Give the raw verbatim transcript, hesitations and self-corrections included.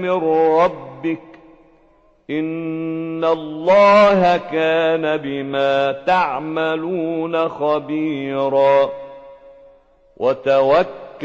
من ربك إن الله كان بما تعملون خبيرا وتوكل